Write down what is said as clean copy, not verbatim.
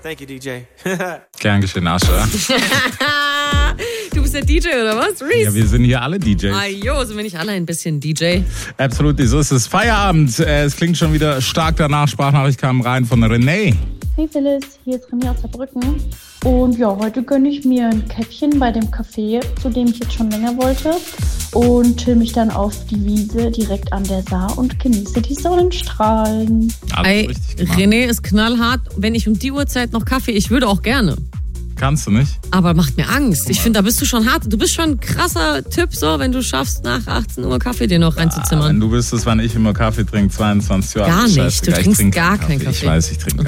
Thank you, DJ. Gern geschehen, Ascha. Du bist der DJ oder was, Reese? Ja, wir sind hier alle DJs. Ajo, sind wir nicht alle ein bisschen DJ? Absolut, so ist es. Feierabend. Es klingt schon wieder stark danach. Sprachnachricht kam rein von René. Hey Phyllis, hier ist René aus Saarbrücken. Und ja, heute gönne ich mir ein Käffchen bei dem Café, zu dem ich jetzt schon länger wollte. Und chill mich dann auf die Wiese direkt an der Saar und genieße die Sonnenstrahlen. Ey, René ist knallhart. Wenn ich um die Uhrzeit noch Kaffee, ich würde auch gerne. Kannst du nicht? Aber macht mir Angst. Ich finde, da bist du schon hart. Du bist schon ein krasser Typ, so, wenn du schaffst, nach 18 Uhr Kaffee dir noch reinzuzimmern. Wenn du wüsstest, wann ich immer Kaffee trinke, 22 Uhr. Gar nicht. Du trinkst gar keinen Kaffee. Ich weiß, ich trinke